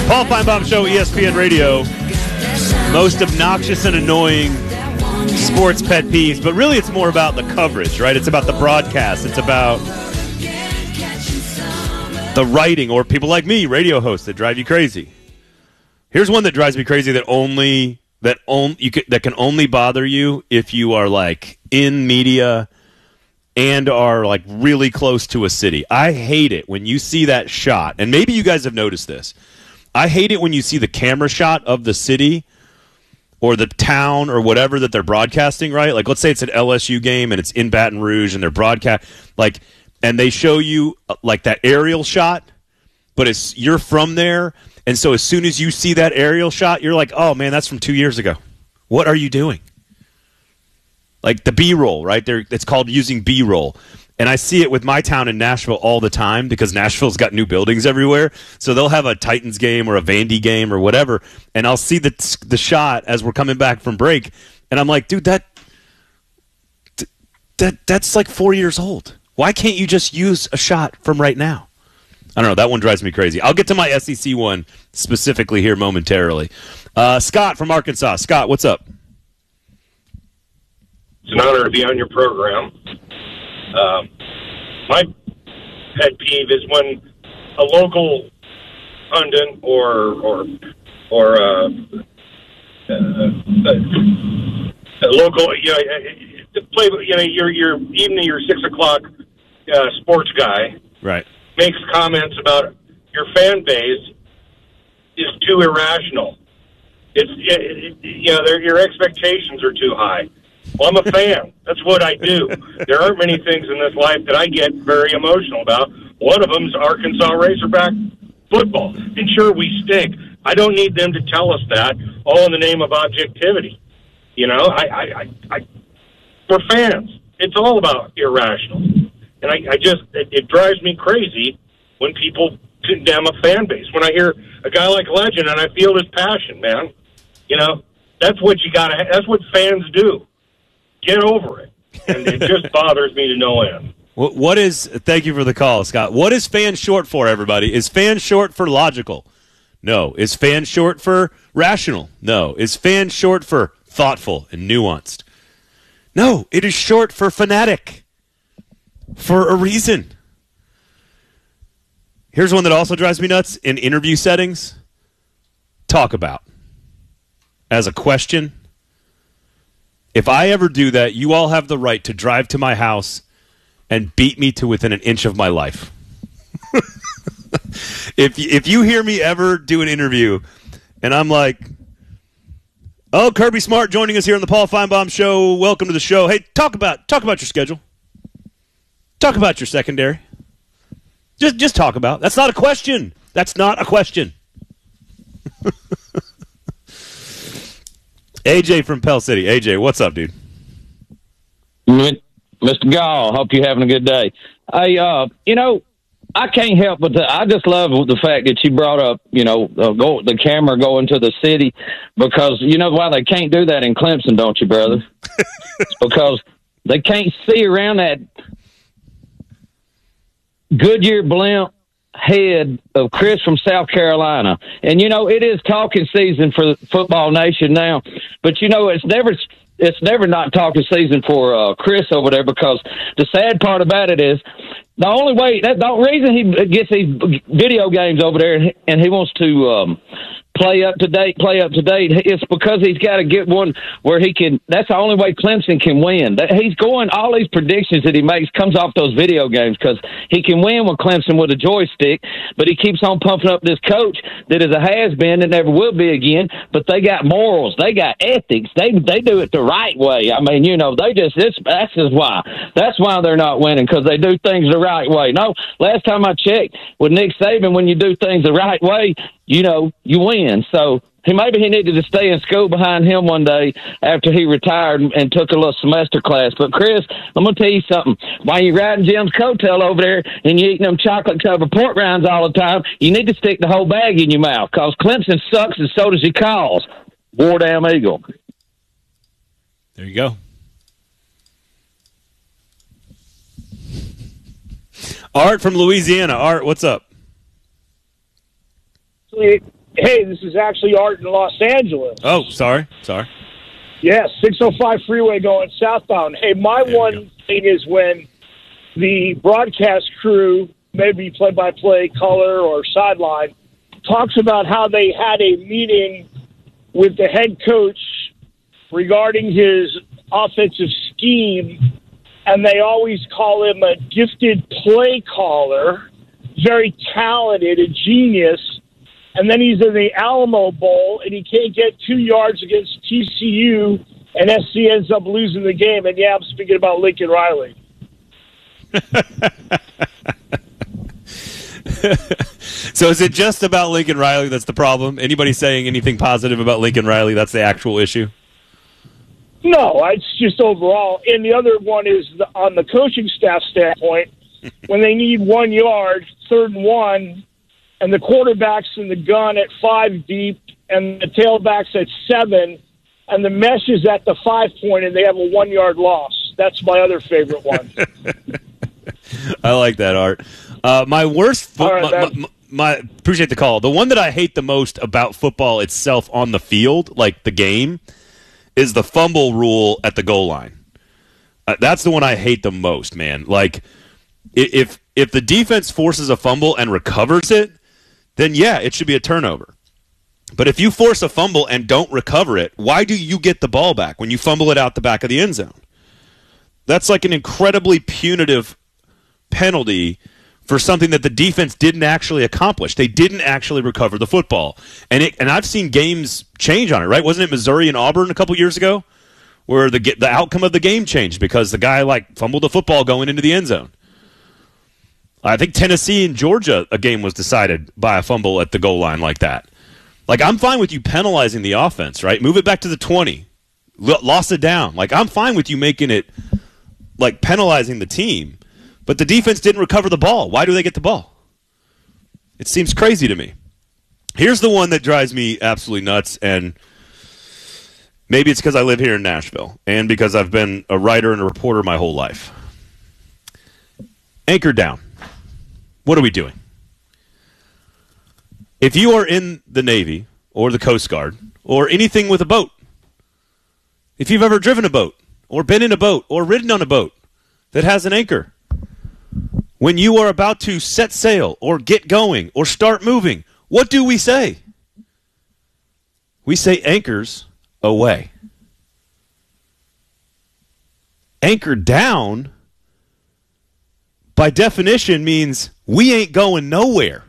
Paul Feinbaum Show, ESPN Radio. Most obnoxious and annoying sports pet peeves, but really it's more about the coverage, right? It's about the broadcast. It's about the writing, or people like me, radio hosts, that drive you crazy. Here's one that drives me crazy that can only bother you if you are like in media and are like really close to a city. I hate it when you see that shot, and maybe you guys have noticed this. I hate it when you see the camera shot of the city or the town or whatever that they're broadcasting, right? Like, let's say it's an LSU game and it's in Baton Rouge and they're and they show you like that aerial shot, but you're from there, and so as soon as you see that aerial shot, you're like, oh man, that's from 2 years ago. What are you doing? Like the B-roll, right? It's called using B-roll. And I see it with my town in Nashville all the time because Nashville's got new buildings everywhere. So they'll have a Titans game or a Vandy game or whatever, and I'll see the shot as we're coming back from break, and I'm like, dude, that's like 4 years old. Why can't you just use a shot from right now? I don't know. That one drives me crazy. I'll get to my SEC one specifically here momentarily. Scott from Arkansas. Scott, what's up? It's an honor to be on your program. My pet peeve is when a local pundit or a local, your 6 o'clock sports guy, right, makes comments about your fan base is too irrational. Your expectations are too high. Well, I'm a fan. That's what I do. There aren't many things in this life that I get very emotional about. One of them is Arkansas Razorback football. And sure, we stink. I don't need them to tell us that, all in the name of objectivity. You know, we're fans. It's all about irrational. And it drives me crazy when people condemn a fan base. When I hear a guy like Legend and I feel his passion, man, you know, that's what that's what fans do. Get over it. And it just bothers me to no end. Thank you for the call, Scott. What is fan short for, everybody? Is fan short for logical? No. Is fan short for rational? No. Is fan short for thoughtful and nuanced? No. It is short for fanatic. For a reason. Here's one that also drives me nuts in interview settings. Talk about. As a question. If I ever do that, you all have the right to drive to my house and beat me to within an inch of my life. If you hear me ever do an interview and I'm like, oh, Kirby Smart joining us here on the Paul Feinbaum Show. Welcome to the show. Hey, talk about your schedule. Talk about your secondary. Just talk about. That's not a question. That's not a question. AJ from Pell City. AJ, what's up, dude? Mr. Gall, hope you're having a good day. Hey, I can't help but I just love the fact that you brought up, the camera going to the city, because you know why they can't do that in Clemson, don't you, brother? It's because they can't see around that Goodyear blimp head of Chris from South Carolina. And it is talking season for Football Nation now, but it's never not talking season for Chris over there, because the sad part about it is the reason he gets these video games over there and he wants to play up to date. It's because he's got to get one where he can. That's the only way Clemson can win. He's going. All these predictions that he makes comes off those video games, because he can win with Clemson with a joystick. But he keeps on pumping up this coach that is a has-been that never will be again. But they got morals. They got ethics. They do it the right way. I mean, that's just why. That's why they're not winning, because they do things the right way. No, last time I checked with Nick Saban, when you do things the right way, you win. So maybe he needed to stay in school behind him one day after he retired and took a little semester class. But Chris, I'm going to tell you something. While you're riding Jim's coattail over there and you're eating them chocolate-covered pork rinds all the time, you need to stick the whole bag in your mouth, because Clemson sucks and so does your calls. War damn Eagle. There you go. Art from Louisiana. Art, what's up? Hey, this is actually Art in Los Angeles. Oh, sorry. Yes, 605 freeway going southbound. Hey, my one thing is when the broadcast crew, maybe play-by-play, color, or sideline, talks about how they had a meeting with the head coach regarding his offensive scheme, and they always call him a gifted play caller, very talented, a genius, and then he's in the Alamo Bowl, and he can't get 2 yards against TCU, and SC ends up losing the game. And, yeah, I'm speaking about Lincoln Riley. So is it just about Lincoln Riley that's the problem? Anybody saying anything positive about Lincoln Riley, that's the actual issue? No, it's just overall. And the other one is on the coaching staff standpoint, when they need 1 yard, 3rd and 1, and the quarterback's in the gun at 5 deep, and the tailback's at 7, and the mesh is at the 5 point, and they have a 1 yard loss. That's my other favorite one. I like that, Art. My worst. Appreciate the call. The one that I hate the most about football itself on the field, like the game, is the fumble rule at the goal line. That's the one I hate the most, man. Like, if the defense forces a fumble and recovers it, then yeah, it should be a turnover. But if you force a fumble and don't recover it, why do you get the ball back when you fumble it out the back of the end zone? That's like an incredibly punitive penalty for something that the defense didn't actually accomplish. They didn't actually recover the football. And I've seen games change on it, right? Wasn't it Missouri and Auburn a couple years ago where the outcome of the game changed because the guy fumbled the football going into the end zone? I think Tennessee and Georgia, a game was decided by a fumble at the goal line like that. Like, I'm fine with you penalizing the offense, right? Move it back to the 20. Lost it down. Like, I'm fine with you making it, penalizing the team. But the defense didn't recover the ball. Why do they get the ball? It seems crazy to me. Here's the one that drives me absolutely nuts, and maybe it's because I live here in Nashville and because I've been a writer and a reporter my whole life. Anchor down. What are we doing? If you are in the Navy or the Coast Guard or anything with a boat, if you've ever driven a boat or been in a boat or ridden on a boat that has an anchor, when you are about to set sail or get going or start moving, what do we say? We say anchors away. Anchor down, by definition, means we ain't going nowhere.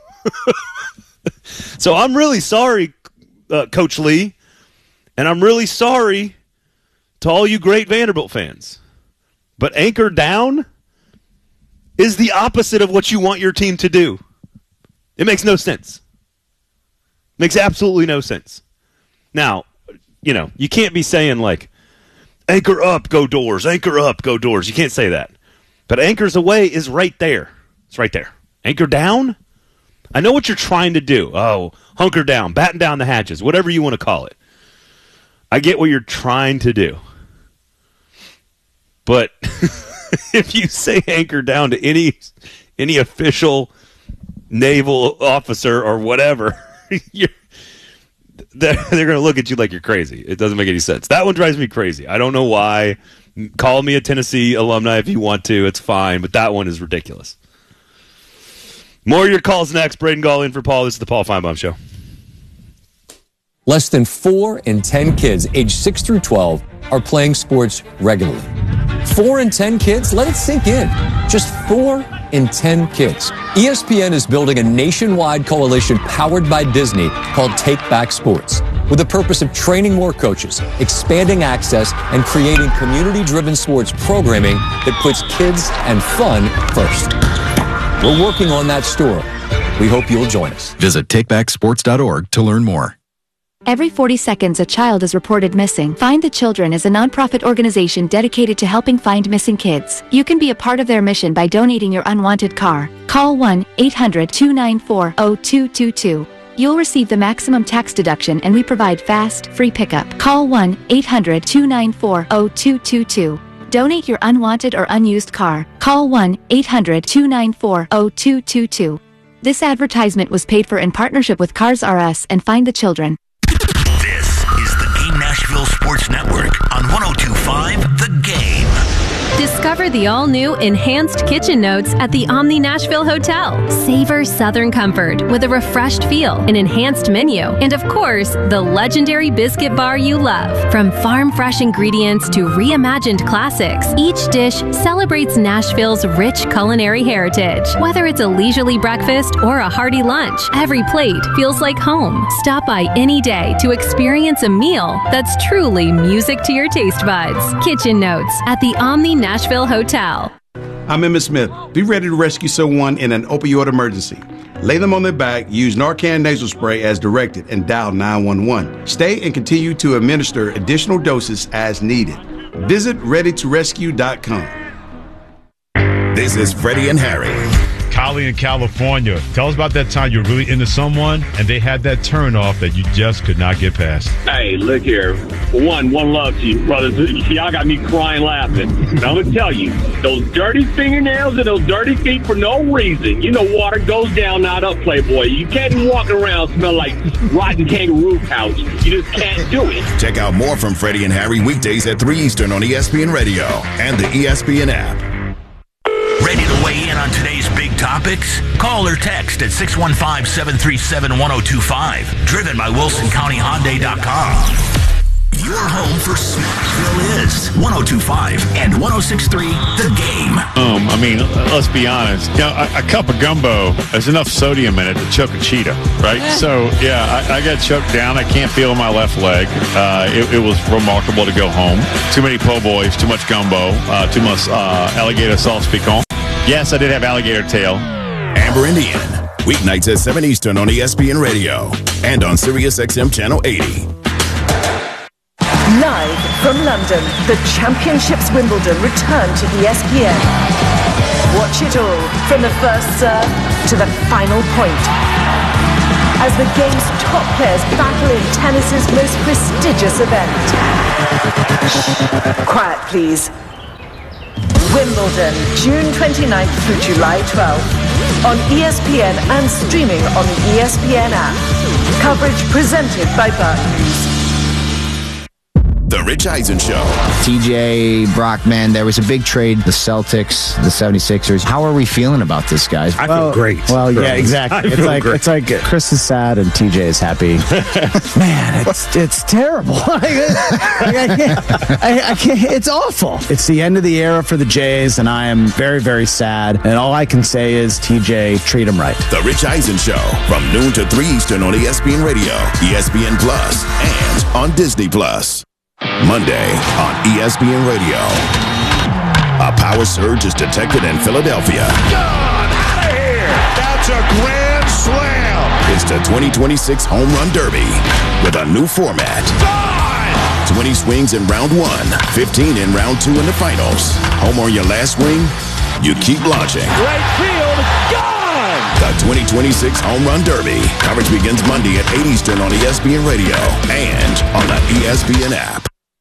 So I'm really sorry, Coach Lee, and I'm really sorry to all you great Vanderbilt fans. But anchor down is the opposite of what you want your team to do. It makes no sense. Makes absolutely no sense. Now, you can't be saying anchor up, go Doors, anchor up, go Doors. You can't say that. But anchors away is right there. It's right there. Anchor down? I know what you're trying to do. Oh, hunker down, batten down the hatches, whatever you want to call it. I get what you're trying to do. But if you say anchor down to any official naval officer or whatever, they're going to look at you like you're crazy. It doesn't make any sense. That one drives me crazy. I don't know why. Call me a Tennessee alumni if you want to. It's fine, but that one is ridiculous. More of your calls next. Braden Gall in for Paul. This is the Paul Feinbaum Show. Less than 4 in 10 kids aged 6 through 12 are playing sports regularly. 4 in 10 kids? Let it sink in. Just 4 in 10 kids. ESPN is building a nationwide coalition powered by Disney called Take Back Sports, with the purpose of training more coaches, expanding access, and creating community-driven sports programming that puts kids and fun first. We're working on that story. We hope you'll join us. Visit takebacksports.org to learn more. Every 40 seconds, a child is reported missing. Find the Children is a nonprofit organization dedicated to helping find missing kids. You can be a part of their mission by donating your unwanted car. Call 1-800-294-0222. You'll receive the maximum tax deduction, and we provide fast, free pickup. Call 1-800-294-0222. Donate your unwanted or unused car. Call 1-800-294-0222. This advertisement was paid for in partnership with Cars R Us and Find the Children. This is the Game Nashville Sports Network on 102.5 The Game. Discover the all-new enhanced kitchen notes at the Omni Nashville Hotel. Savor Southern comfort with a refreshed feel, an enhanced menu, and of course, the legendary biscuit bar you love. From farm-fresh ingredients to reimagined classics, each dish celebrates Nashville's rich culinary heritage. Whether it's a leisurely breakfast or a hearty lunch, every plate feels like home. Stop by any day to experience a meal that's truly music to your taste buds. Kitchen notes at the Omni Nashville Hotel. I'm Emmitt Smith. Be ready to rescue someone in an opioid emergency. Lay them on their back, use Narcan nasal spray as directed, and dial 911. Stay and continue to administer additional doses as needed. Visit readytorescue.com. This is Freddie and Harry. Kylie in California. Tell us about that time you were really into someone and they had that turn off that you just could not get past. Hey, look here. For one love to you, brothers. Y'all got me crying laughing. And I'm going to tell you, those dirty fingernails and those dirty feet for no reason. You know water goes down, not up, Playboy. You can't walk around smell like rotten kangaroo pouch. You just can't do it. Check out more from Freddie and Harry weekdays at 3 Eastern on ESPN Radio and the ESPN app. Ready to weigh in on today's big topics? Call or text at 615-737-1025. Driven by WilsonCountyHyundai.com. Your home for Smithville is 102.5 and 106.3 The Game. I mean, let's be honest. You know, a cup of gumbo, there's enough sodium in it to choke a cheetah, right? Yeah. So, yeah, I got choked down. I can't feel my left leg. It was remarkable to go home. Too many po' boys, too much gumbo, too much alligator sauce piquant. Yes, I did have alligator tail. Amber Indian, weeknights at 7 Eastern on ESPN Radio and on Sirius XM Channel 80. Live from London, the Championships Wimbledon return to ESPN. Watch it all from the first serve to the final point. As the game's top players battle in tennis's most prestigious event. Quiet, please. Wimbledon, June 29th through July 12th. On ESPN and streaming on the ESPN app. Coverage presented by Barclays. The Rich Eisen Show. TJ, Brockman, there was a big trade. The Celtics, the 76ers. How are we feeling about this, guys? I feel great. Well, yeah, exactly. It's like Chris is sad and TJ is happy. Man, it's terrible. I can't. It's awful. It's the end of the era for the Jays, and I am very, very sad. And all I can say is, TJ, treat him right. The Rich Eisen Show from noon to 3 Eastern on ESPN Radio, ESPN Plus, and on Disney Plus. Monday on ESPN Radio. A power surge is detected in Philadelphia. Gone out of here. That's a grand slam. It's the 2026 Home Run Derby with a new format. Gone. 20 swings in round 1, 15 in round 2 in the finals. Home on your last swing, you keep launching. Right field, gone. The 2026 Home Run Derby. Coverage begins Monday at 8 Eastern on ESPN Radio and on the ESPN app.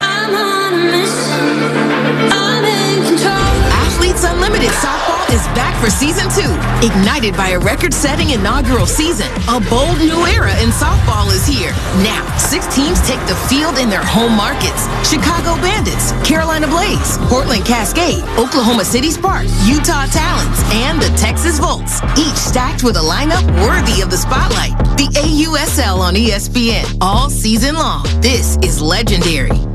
Athletes Unlimited Softball is back for Season 2. Ignited by a record-setting inaugural season, a bold new era in softball is here. Now, 6 teams take the field in their home markets. Chicago Bandits, Carolina Blaze, Portland Cascade, Oklahoma City Sparks, Utah Talons, and the Texas Volts. Each stacked with a lineup worthy of the spotlight. The AUSL on ESPN all season long. This is legendary.